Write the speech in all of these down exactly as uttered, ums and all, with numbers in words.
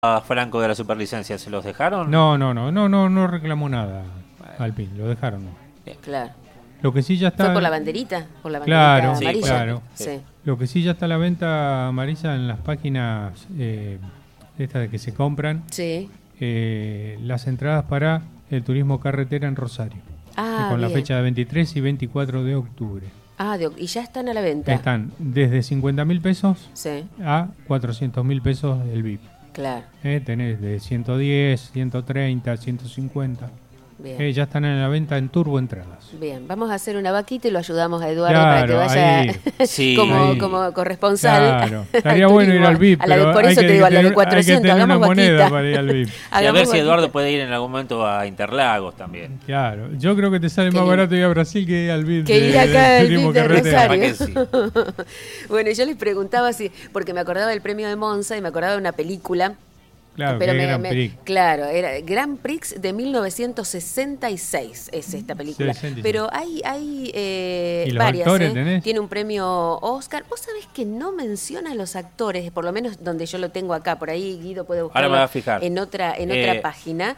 a Franco de la superlicencia? ¿Se los dejaron? No, no, no, no, no, no reclamó nada Alpine, lo dejaron. No. Claro. Lo que sí ya está. ¿Fue por la banderita? Por la banderita claro, amarilla. Sí, claro. Sí. Lo que sí ya está a la venta, Marisa, en las páginas eh, estas de que se compran. Sí. Eh, las entradas para el turismo carretera en Rosario. Ah, con bien. la fecha de veintitrés y veinticuatro de octubre. Ah, de, y ya están a la venta. Están desde cincuenta mil pesos sí. a cuatrocientos mil pesos el V I P. Claro. Eh, tenés de ciento diez, ciento treinta, ciento cincuenta. Bien. Eh, ya están en la venta en Turbo Entradas. Bien, vamos a hacer una vaquita y lo ayudamos a Eduardo claro, para que vaya ahí. Sí, como, ahí. como corresponsal. Claro, estaría bueno ir al V I P. A la de, pero por hay eso que te digo, a la de tener- cuatrocientos, hay que tener hagamos una moneda vaquita. para ir al V I P. Y a Hagamos ver si vaquita. Eduardo puede ir en algún momento a Interlagos también. Claro, yo creo que te sale Qué más lindo. barato ir a Brasil que ir al V I P. Que ir acá al V I turismo P de carretera. Rosario. Capaz que Bueno, yo les preguntaba si, porque me acordaba del premio de Monza y me acordaba de una película. Claro, pero que me- Grand me- Prix. claro, era Grand Prix de mil novecientos sesenta y seis es esta película. sesenta y seis. Pero hay, hay eh, ¿Y los varias. actores ¿eh? tenés? Tiene un premio Oscar. Vos sabés que no menciona a los actores, por lo menos donde yo lo tengo acá. Por ahí Guido puede buscarlo Ahora me voy a fijar. en otra, en Eh, otra página.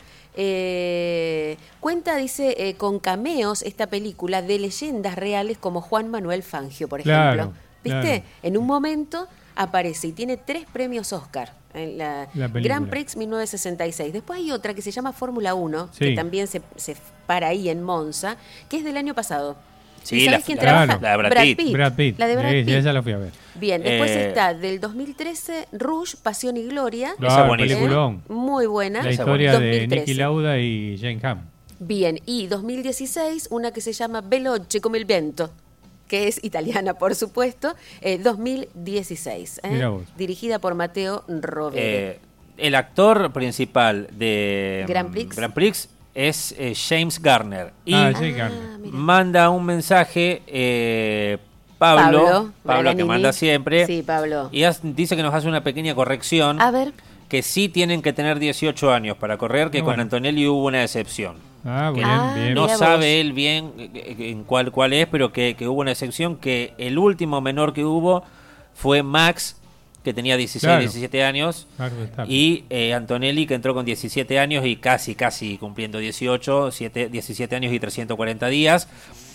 Eh, cuenta, dice, eh, con cameos esta película de leyendas reales como Juan Manuel Fangio, por ejemplo. Claro, ¿Viste? claro. En un momento aparece y tiene tres premios Oscar. En la, La película. Grand Prix mil novecientos sesenta y seis. Después hay otra que se llama Fórmula uno, Sí. que también se, se para ahí en Monza, que es del año pasado. Sí, ¿Y sabés la- quién claro. trabaja? La de Brad Pitt. Brad Pitt. La de Brad Eh, Pitt. ya, ya la fui a ver. Bien, después Eh, está del dos mil trece Rouge, Pasión y Gloria. Esa es Claro, buenísima. peliculón. Muy buena. La Esa historia de dos mil trece. Niki Lauda y Jane Hamm. Bien, y dos mil dieciséis, una que se llama Veloce come il vento, que es italiana, por supuesto, eh, dos mil dieciséis, ¿eh? Mirá vos. dirigida por Matteo Rovere. Eh, el actor principal de Grand mm, Prix. Grand Prix es eh, James Garner. Y Ah, Jane Garner. mira. manda un mensaje eh, Pablo, Pablo, Pablo, que Braganini. manda siempre. Sí, Pablo. Y haz- dice que nos hace una pequeña corrección. A ver, Que sí tienen que tener dieciocho años para correr, que Ah, con bueno. Antonelli hubo una excepción. Ah, Que bien, Ah, bien. no Mirá sabe vos. él bien eh, en cuál cuál es, pero que, que hubo una excepción, que el último menor que hubo fue Max, que tenía dieciséis, Claro. diecisiete años, Max Verstappen. y eh, Antonelli, que entró con diecisiete años y casi, casi cumpliendo dieciocho, siete, diecisiete años y trescientos cuarenta días.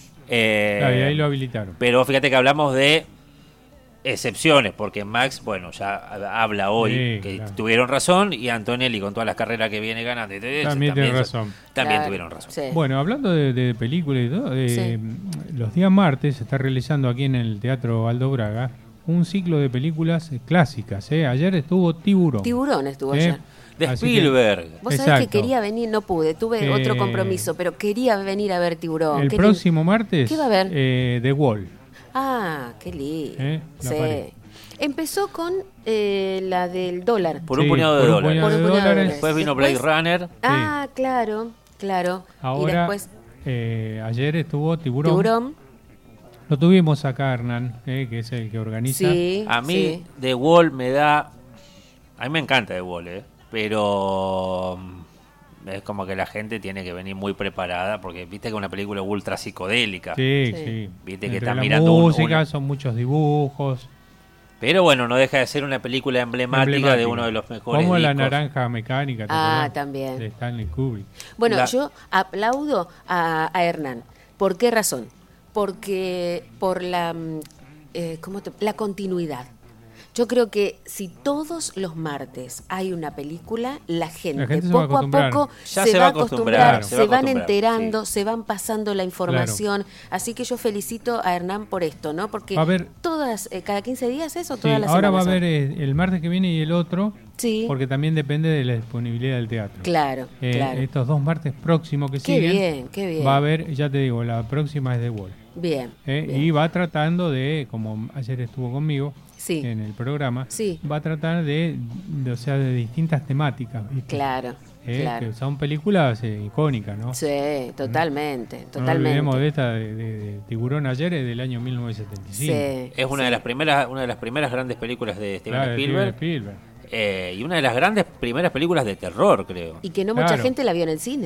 Eh, Claro, y ahí lo habilitaron. pero fíjate que hablamos de excepciones, porque Max, bueno, ya habla hoy Sí, que claro. tuvieron razón, y Antonelli con todas las carreras que viene ganando, y todo eso, También tiene se- razón. También claro, tuvieron razón. sí. Bueno, hablando de, de películas y todo, eh, los días martes se está realizando aquí en el Teatro Aldo Braga un ciclo de películas eh, clásicas. Eh. Ayer estuvo Tiburón. Tiburón estuvo Eh, ayer. De así que Spielberg. Vos sabés que Exacto. quería venir, no pude, tuve Eh, otro compromiso, pero quería venir a ver Tiburón. el Qué próximo martes, ¿Qué va a haber? eh, The Wall. lindo. Ah, qué lindo. Eh, la sí. pared. Empezó con eh, la del dólar. Por un Sí, puñado de por un dólares. puñado Por un de puñado de dólares. Después vino Blade Después- Runner. Ah, claro, claro. y Ahora, después eh, ayer estuvo Tiburón. Tiburón. Lo tuvimos acá, Hernán, eh, que es el que organiza. Sí. A mí sí. The Wall me da... A mí me encanta The Wall, ¿eh? Pero mm, es como que la gente tiene que venir muy preparada, porque viste que es una película ultra psicodélica. Sí, Sí. sí. Viste que Entre están la mirando un- música, un- son muchos dibujos. Pero bueno, no deja de ser una película emblemática, de emblemática. uno de los mejores Como La discos. Naranja Mecánica. ¿te Ah, acordás? también. De Stanley Kubrick. Bueno, La- yo aplaudo a, a Hernán. ¿Por qué razón? Porque por la, mm, eh, ¿cómo te- la continuidad. Yo creo que si todos los martes hay una película, la gente, La gente se va a poco a, acostumbrar. poco Ya se, se va va a a acostumbrar, acostumbrar, se, se va a van acostumbrar, enterando, se van pasando la información. Claro. Así que yo felicito a Hernán por esto, ¿no? Porque Va a haber- todas, eh, cada quince días es o Sí, todas las ahora va a semanas. haber eh, el martes que viene y el otro, Sí, porque también depende de la disponibilidad del teatro. claro, Eh, claro. Estos dos martes próximos que Qué siguen, bien, qué bien. va a haber, ya te digo, la próxima es The Wall. Bien, Eh, bien. y va tratando de, como ayer estuvo conmigo Sí. en el programa, Sí. va a tratar de, de, o sea, de distintas temáticas. ¿viste? Claro, Eh, claro. Que son películas eh, icónicas, ¿no? Sí, totalmente, No nos totalmente. olvidemos de esta de, de- de Tiburón ayer, es del año mil novecientos setenta y cinco. Sí, Es una sí. de las primeras una de las primeras grandes películas de Steven Claro, de Spielberg, Steven Spielberg. eh, y una de las grandes primeras películas de terror, creo. Y que no mucha Claro. gente la vio en el cine.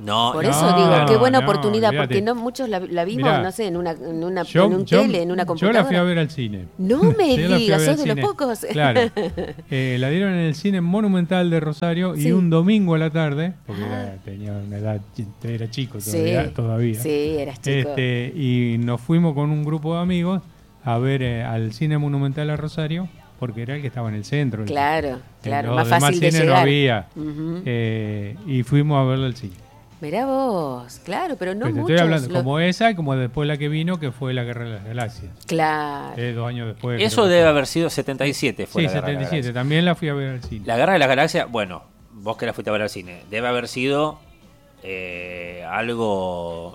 No, Por no, eso digo, no, qué buena no, oportunidad, olvídate. porque no muchos la, la vimos, Mirá, no sé, en una, en una Yo, en un yo- tele, en una yo computadora. la fui a ver al cine. No me Yo la fui a digas, ver al sos de los cine. pocos. Claro. Eh, la dieron en el cine Monumental de Rosario Sí. y un domingo a la tarde, porque Ah. era- tenía una edad, era chico Sí, todavía. todavía. sí, eras chico. Este, y nos fuimos con un grupo de amigos a ver eh, al cine Monumental a Rosario, porque era el que estaba en el centro. Claro, En claro, los más demás fácil de cines llegar. no había. Ujú. Eh, y fuimos a verlo al cine. Mirá vos, claro, pero no Pero te muchos. estoy hablando lo- como esa y como después la que vino, que fue La Guerra de las Galaxias. Claro. Eh, dos años después. Eso creo que debe fue. haber sido setenta y siete. Fue Sí, la Guerra de la setenta y siete. Galaxia. También la fui a ver al cine. La Guerra de las Galaxias, bueno, vos que la fuiste a ver al cine, debe haber sido eh, algo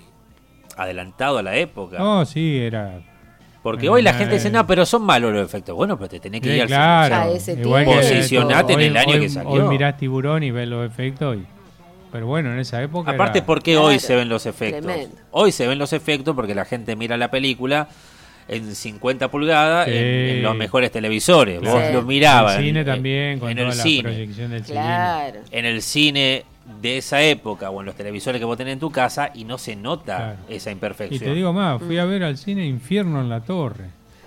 adelantado a la época. No, sí, era. Porque eh, hoy la gente eh, dice, no, pero son malos los efectos. Bueno, pero te tenés que Sí, ir al claro. A ese Igual tiempo. que- Posicionate en hoy- el año hoy- que salió. Hoy mirás Tiburón y ves los efectos. Y, pero bueno, en esa época. Aparte, era- porque Claro, hoy se ven los efectos? tremendo. Hoy se ven los efectos porque la gente mira la película en cincuenta pulgadas Sí. en, en los mejores televisores. Claro. Vos Sí. lo mirabas. El cine en- también, con en toda el la cine. proyección del Claro. En el cine de esa época o en los televisores que vos tenés en tu casa y no se nota Claro. esa cine. Y imperfección. te digo más, fui a Mm. ver al cine Infierno en la Torre.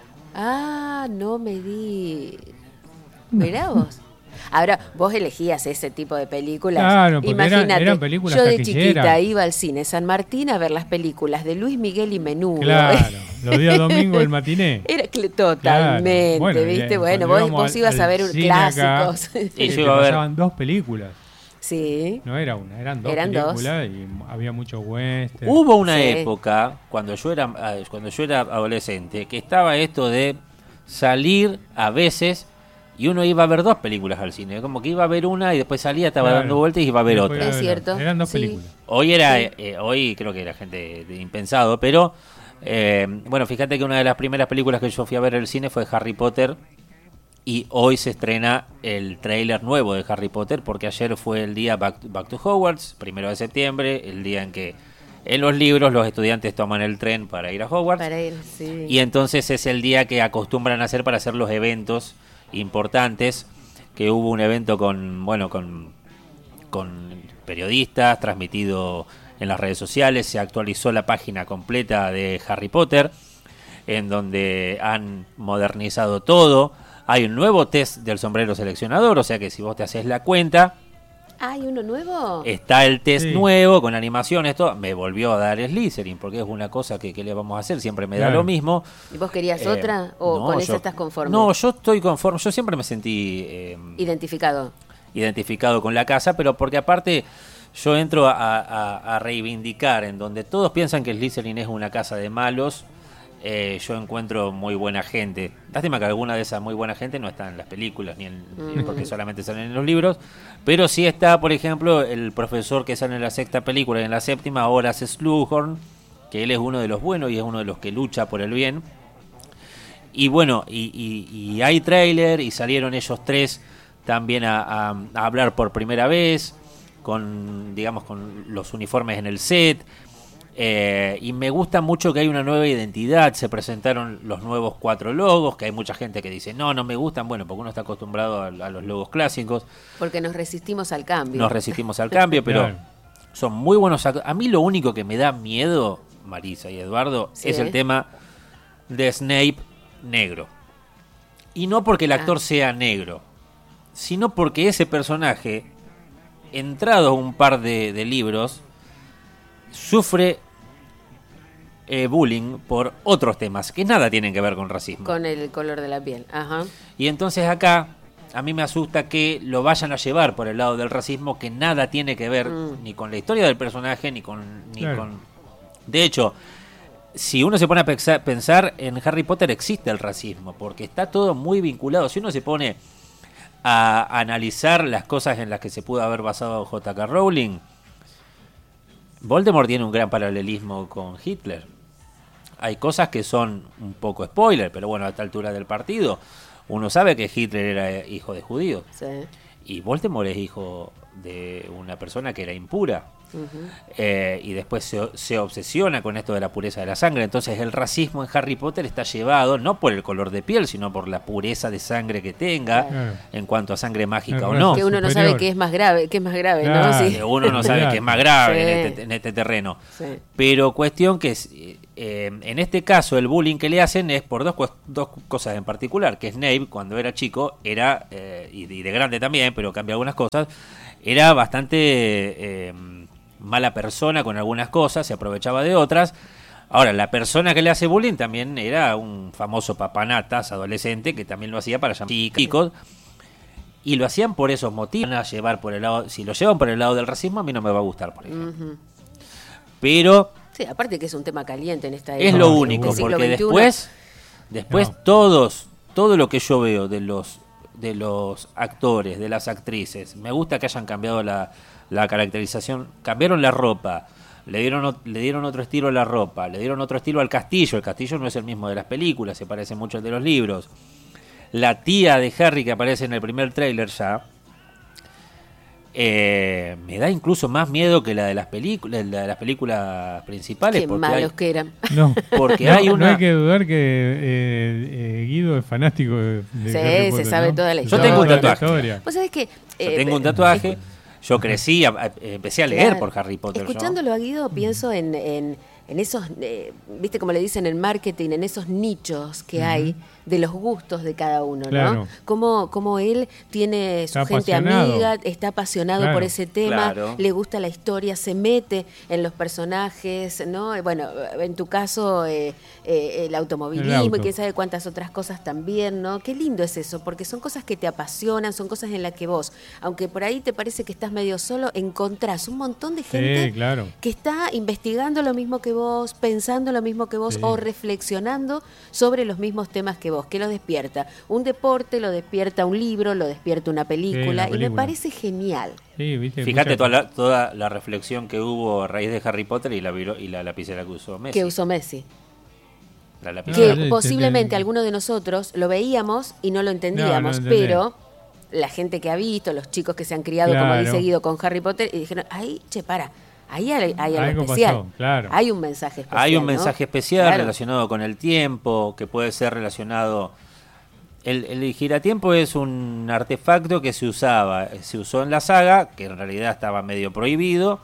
Ah, no me di. Mirá vos. Ahora, vos elegías ese tipo de películas. Claro, porque eran- Imagínate, eran películas yo de taquilleras. chiquita iba al cine San Martín a ver las películas de Luis Miguel y Menudo. Claro, los días domingos el matiné. Era cl- totalmente, Claro. Bueno, ¿viste? y, Bueno, cuando vos, íbamos vos al- ibas a al ver cine acá, clásicos. Y que yo te iba a ver- pasaban dos películas. Sí. No era una, eran dos Eran dos. películas y había mucho western. Hubo una Sí. época cuando yo era ah, cuando yo era adolescente que estaba esto de salir a veces y uno iba a ver dos películas al cine, como que iba a ver una y después salía, estaba Claro. dando vueltas y iba a ver Después otra. Es era- cierto, Eran dos sí. películas. Hoy era, Sí. eh, hoy creo que era gente de impensado, pero eh, bueno, fíjate que una de las primeras películas que yo fui a ver al cine fue Harry Potter y hoy se estrena el tráiler nuevo de Harry Potter porque ayer fue el día Back, Back to Hogwarts, primero de septiembre, el día en que en los libros los estudiantes toman el tren para ir a Hogwarts Para ir, sí. y entonces es el día que acostumbran a hacer para hacer los eventos importantes, que hubo un evento con, bueno, con, con periodistas, transmitido en las redes sociales, se actualizó la página completa de Harry Potter, en donde han modernizado todo, hay un nuevo test del sombrero seleccionador, o sea que si vos te haces la cuenta, ¿Hay uno nuevo? está el test Sí. nuevo con animaciones, todo. Me volvió a dar Slytherin, porque es una cosa que, que le vamos a hacer, siempre me da Claro. lo mismo. ¿Y vos querías Eh, otra? ¿O no, con yo- esa estás conforme? No, yo estoy conforme. Yo siempre me sentí eh, Identificado. identificado con la casa, pero porque aparte yo entro a, a- a reivindicar en donde todos piensan que Slytherin es una casa de malos. eh, yo encuentro muy buena gente. Lástima que alguna de esas muy buena gente no está en las películas, ni en, ni Mm. porque solamente salen en los libros. Pero sí está, por ejemplo, el profesor que sale en la sexta película y en la séptima, Horace Slughorn, que él es uno de los buenos y es uno de los que lucha por el bien. Y bueno, y, y- y hay tráiler y salieron ellos tres también a, a- a hablar por primera vez, con, digamos, con los uniformes en el set. Eh, y me gusta mucho que hay una nueva identidad, se presentaron los nuevos cuatro logos, que hay mucha gente que dice, no, no me gustan, bueno, porque uno está acostumbrado a, a los logos clásicos, Porque nos resistimos al cambio. nos resistimos al cambio, pero Claro. son muy buenos. act- A mí lo único que me da miedo, Marisa y Eduardo, Sí. es el tema de Snape negro. Y no porque el actor Ah. sea negro, sino porque ese personaje, entrado un par de, de libros, sufre eh, bullying por otros temas que nada tienen que ver con racismo. Con el color de la piel. Ajá. Y entonces acá a mí me asusta que lo vayan a llevar por el lado del racismo, que nada tiene que ver Mm. ni con la historia del personaje, ni con... Ni Claro. con... De hecho, si uno se pone a pensa- pensar, en Harry Potter existe el racismo, porque está todo muy vinculado. Si uno se pone a analizar las cosas en las que se pudo haber basado J K Rowling, Voldemort tiene un gran paralelismo con Hitler. Hay cosas que son un poco spoiler, pero bueno, a esta altura del partido, uno sabe que Hitler era hijo de judíos. Sí. y Voldemort es hijo de una persona que era impura. Uh-huh. eh, y después se, se obsesiona con esto de la pureza de la sangre. Entonces el racismo en Harry Potter está llevado no por el color de piel, sino por la pureza de sangre que tenga, claro, en cuanto a sangre mágica claro, o no. Que uno no superior. sabe qué es más grave, qué es más grave, claro, ¿no? Sí. Que uno no sabe qué es más grave, sí, en, este, en este terreno. Sí. Pero cuestión que es, eh, en este caso el bullying que le hacen es por dos, dos cosas en particular, que Snape cuando era chico era, eh, y, y de grande también, pero cambia algunas cosas, era bastante eh, mala persona con algunas cosas, se aprovechaba de otras. Ahora, la persona que le hace bullying también era un famoso papanatas adolescente que también lo hacía para llamar chicos, y lo hacían por esos motivos. A llevar por el lado, si lo llevan por el lado del racismo, a mí no me va a gustar, por ejemplo. Uh-huh. Pero sí, aparte que es un tema caliente en esta época. Es lo único, porque después, después no. todos, todo lo que yo veo de los de los actores, de las actrices, me gusta que hayan cambiado la, la caracterización, cambiaron la ropa, le dieron le dieron otro estilo a la ropa, le dieron otro estilo al castillo, el castillo no es el mismo de las películas, se parece mucho al de los libros. La tía de Harry que aparece en el primer tráiler ya, eh, me da incluso más miedo que la de las películas, la de las películas principales. Qué malos hay, que eran. No, porque no, hay una. No hay que dudar que eh, eh, Guido es fanático de, de sí, Harry Potter, se sabe ¿no? toda la Yo historia. tengo un tatuaje. ¿Vos sabés que, eh, yo tengo un tatuaje. Yo crecí, a, a, empecé a leer claro, por Harry Potter. Escuchándolo yo. a Guido, pienso en, en, en esos, eh, viste como le dicen en marketing, en esos nichos que uh-huh. hay de los gustos de cada uno, claro. ¿no? Como, como él tiene su está gente apasionado. amiga, está apasionado claro. por ese tema, claro. le gusta la historia, se mete en los personajes, ¿no? Bueno, en tu caso, eh, eh, el automovilismo el y quién sabe cuántas otras cosas también, ¿no? Qué lindo es eso, porque son cosas que te apasionan, son cosas en las que vos, aunque por ahí te parece que estás medio solo, encontrás un montón de gente sí, claro. que está investigando lo mismo que vos, pensando lo mismo que vos, sí. o reflexionando sobre los mismos temas que vos, que lo despierta. Un deporte lo despierta un libro, lo despierta una película, sí, película. Y me parece genial. Sí, ¿viste? Fíjate toda la, toda la reflexión que hubo a raíz de Harry Potter y la, y la lapicera que usó Messi. Que usó Messi. La que no, posiblemente algunos de nosotros lo veíamos y no lo entendíamos, no, no pero la gente que ha visto, los chicos que se han criado, claro. como dice Guido, con Harry Potter, y dijeron, ay, che, para, ahí hay, hay algo, algo especial. Pasó, claro. Hay un mensaje especial. Hay un ¿no? mensaje especial claro. relacionado con el tiempo, que puede ser relacionado. El, el giratiempo es un artefacto que se usaba, se usó en la saga, que en realidad estaba medio prohibido,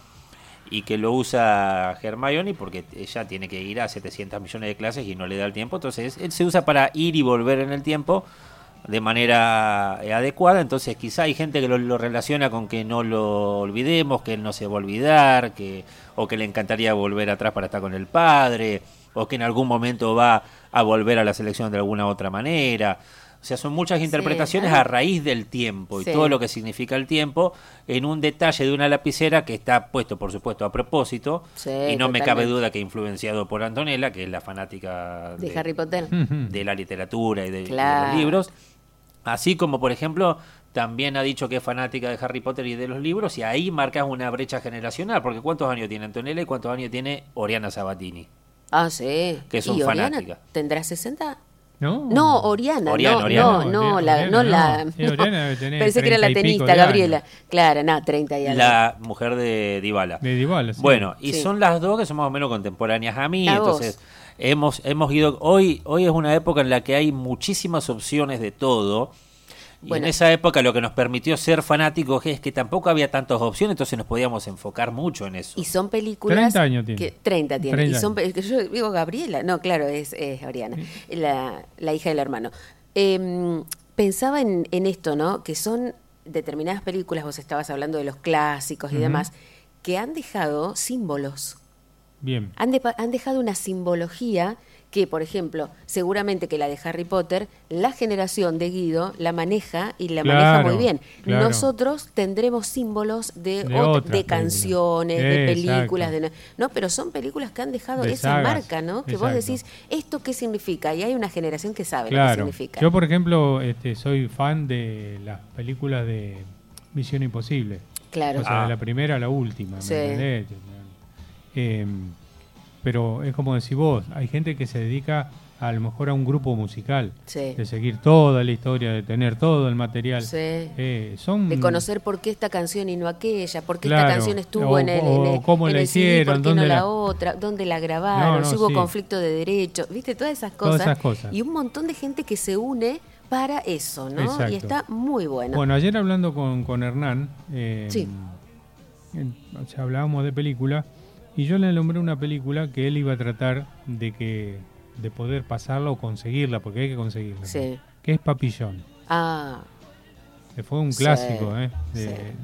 y que lo usa Hermione porque ella tiene que ir a setecientos millones de clases y no le da el tiempo. Entonces, él se usa para ir y volver en el tiempo de manera adecuada. Entonces, quizá hay gente que lo, lo relaciona con que no lo olvidemos, que él no se va a olvidar, que o que le encantaría volver atrás para estar con el padre, o que en algún momento va a volver a la selección de alguna otra manera. O sea, son muchas interpretaciones sí. a raíz del tiempo y sí. todo lo que significa el tiempo en un detalle de una lapicera que está puesto, por supuesto, a propósito. Sí, y no totalmente. me cabe duda que influenciado por Antonella, que es la fanática de, de Harry Potter, de la literatura y de, claro. y de los libros. Así como, por ejemplo, también ha dicho que es fanática de Harry Potter y de los libros, y ahí marcas una brecha generacional, porque ¿cuántos años tiene Antonella y cuántos años tiene Oriana Sabatini? Ah, sí. Que son ¿Y fanáticas. Oriana tendrá sesenta? No, no, Oriana, Oriana, no, Oriana. no, no, Oriana, la, Oriana, no no. la. Sí, Oriana debe tener Pensé que era la tenista, Gabriela. Claro, no, treinta y algo. La mujer de Dybala. De Dybala, sí. Bueno, y sí. son las dos que son más o menos contemporáneas a mí, a entonces vos. hemos hemos ido. Hoy hoy es una época en la que hay muchísimas opciones de todo. Y bueno. en esa época lo que nos permitió ser fanáticos es que tampoco había tantas opciones, entonces nos podíamos enfocar mucho en eso. Y son películas... treinta años tiene. Que, treinta tiene. treinta y son, yo digo Gabriela, no, claro, es, es Oriana, sí. la, la hija del hermano. Eh, pensaba en, en esto, ¿no? Que son determinadas películas, vos estabas hablando de los clásicos y uh-huh. demás, que han dejado símbolos. Bien. Han, de, han dejado una simbología que, por ejemplo, seguramente que la de Harry Potter, la generación de Guido la maneja y la claro, maneja muy bien. Claro. Nosotros tendremos símbolos de, de, ot- otras de canciones, películas. de Exacto. películas, de, no, pero son películas que han dejado de esa sagas. marca, ¿no? Que Exacto. vos decís, ¿esto qué significa? Y hay una generación que sabe claro. lo que significa. Yo, por ejemplo, este, soy fan de las películas de Misión Imposible. Claro. O sea, Ah. de la primera a la última. Sí. ¿Me entendés? Eh, pero es como decís vos, hay gente que se dedica a lo mejor a un grupo musical, Sí. de seguir toda la historia, de tener todo el material. Sí. Eh, son De conocer por qué esta canción y no aquella, por qué Claro. esta canción estuvo O- en el, o en el, cómo en la el C D, hicieron, por qué no dónde la, la- otra, dónde la grabaron, No, no, si hubo sí. conflicto de derechos, ¿viste? Todas esas Todas cosas. esas cosas. Y un montón de gente que se une para eso, ¿no? Exacto. Y está muy bueno. Bueno, ayer hablando con, con Hernán, eh, Sí. en- o sea, hablábamos de película, y yo le nombré una película que él iba a tratar de que de poder pasarla o conseguirla, porque hay que conseguirla. Sí. Que es Papillón, Ah, que fue un Sí, clásico, ¿eh? De, sí.